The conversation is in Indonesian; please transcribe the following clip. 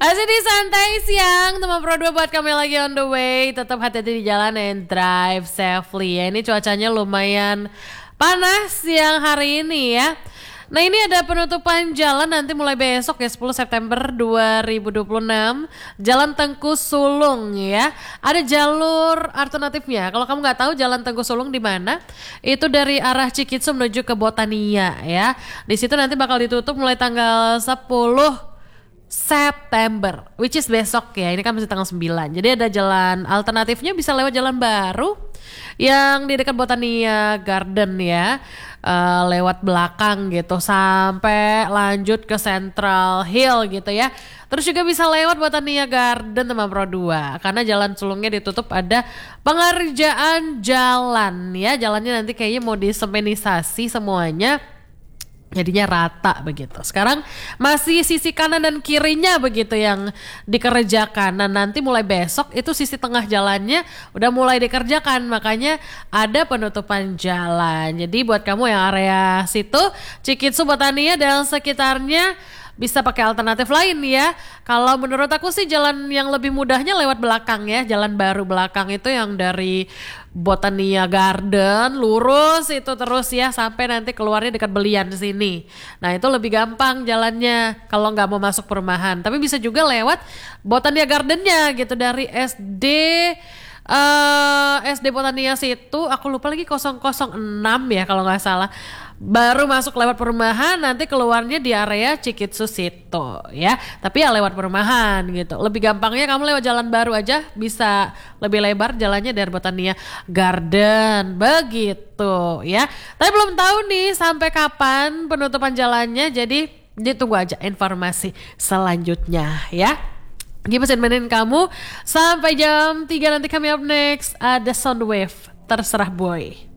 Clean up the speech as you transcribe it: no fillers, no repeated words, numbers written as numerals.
Asik di santai siang teman Pro 2 buat kami lagi on the way. Tetap hati-hati di jalan and drive safely ya. Ini cuacanya lumayan panas siang hari ini ya. Nah ini ada penutupan jalan nanti mulai besok ya 10 September 2026. Jalan Tengku Sulung ya. Ada jalur alternatifnya. Kalau kamu nggak tahu Jalan Tengku Sulung di mana, itu dari arah Cikitsu menuju ke Botania ya. Di situ nanti bakal ditutup mulai tanggal 10 September, which is besok ya. Ini kan masih tanggal 9. Jadi ada jalan alternatifnya, bisa lewat jalan baru yang di dekat Botania Garden ya. Lewat belakang gitu sampai lanjut ke Central Hill gitu ya. Terus juga bisa lewat Botania Garden teman Pro 2 karena jalan sulungnya ditutup, ada pengerjaan jalan ya. Jalannya nanti kayaknya mau disemenisasi semuanya, jadinya rata begitu. Sekarang masih sisi kanan dan kirinya begitu yang dikerjakan. Nah nanti mulai besok itu sisi tengah jalannya udah mulai dikerjakan, makanya ada penutupan jalan. Jadi buat kamu yang area situ Cikitsu, Botania dan sekitarnya bisa pakai alternatif lain ya. Kalau menurut aku sih jalan yang lebih mudahnya lewat belakang ya. Jalan baru belakang itu yang dari Botania Garden lurus itu terus ya sampai nanti keluarnya dekat Belian sini. Nah itu lebih gampang jalannya kalau nggak mau masuk perumahan. Tapi bisa juga lewat Botania Gardennya gitu dari SD Botania situ, aku lupa lagi 006 ya kalau nggak salah. Baru masuk lewat perumahan, nanti keluarnya di area Cikitsu situ ya. Tapi ya lewat perumahan gitu. Lebih gampangnya kamu lewat jalan baru aja, bisa lebih lebar jalannya dari Botania Garden begitu ya. Tapi belum tahu nih sampai kapan penutupan jalannya, jadi ditunggu aja informasi selanjutnya ya. Gimana menin kamu sampai jam 3 nanti. Kami up next ada Soundwave Terserah Boy.